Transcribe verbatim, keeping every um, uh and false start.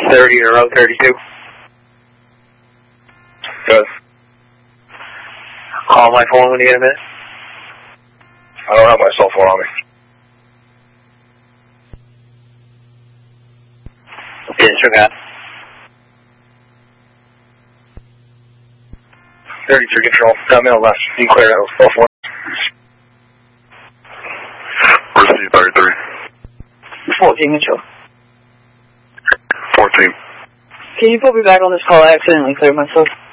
thirty or row thirty-two. Good. Call my phone when you get a minute. I don't have my cell phone on me. Okay, sure got. thirty-three control. Got me on left. You can clear out. Cell phone. Receive thirty-three. fourteen control. fourteen. Can you put me back on this call? I accidentally cleared myself.